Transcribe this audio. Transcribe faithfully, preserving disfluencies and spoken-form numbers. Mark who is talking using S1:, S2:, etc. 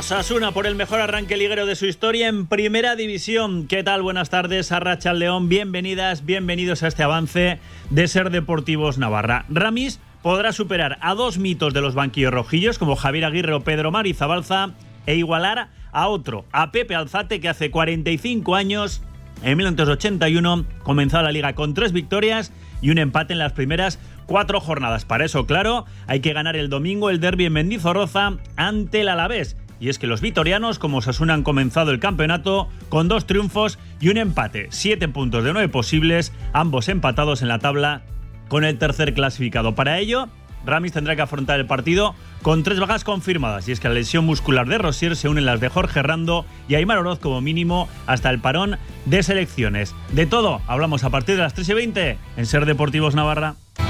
S1: Osasuna por el mejor arranque liguero de su historia en Primera División. ¿Qué tal? Buenas tardes, Arratsaldeon León. Bienvenidas, bienvenidos a este avance de Ser Deportivos Navarra. Ramis podrá superar a dos mitos de los banquillos rojillos como Javier Aguirre o Pedro Mari Zabalza e igualar a otro, a Pepe Alzate, que hace cuarenta y cinco años, en mil novecientos ochenta y uno, comenzó la liga con tres victorias y un empate en las primeras cuatro jornadas. Para eso, claro, hay que ganar el domingo el derbi en Mendizorroza ante el Alavés. Y es que los vitorianos, como Osasuna, han comenzado el campeonato con dos triunfos y un empate. Siete puntos de nueve posibles, ambos empatados en la tabla con el tercer clasificado. Para ello, Ramis tendrá que afrontar el partido con tres bajas confirmadas. Y es que a la lesión muscular de Rosier se unen las de Jorge Rando y Aimar Oroz como mínimo hasta el parón de selecciones. De todo hablamos a partir de las tres y veinte en Ser Deportivos Navarra.